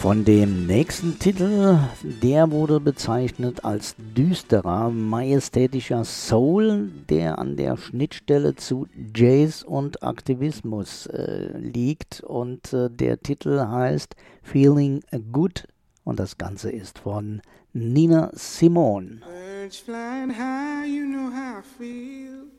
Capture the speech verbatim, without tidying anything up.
Von dem nächsten Titel, der wurde bezeichnet als düsterer, majestätischer Soul, der an der Schnittstelle zu Jazz und Aktivismus äh, liegt. Und äh, der Titel heißt Feeling Good und das Ganze ist von Nina Simone. Birds flying high, you know how I feel.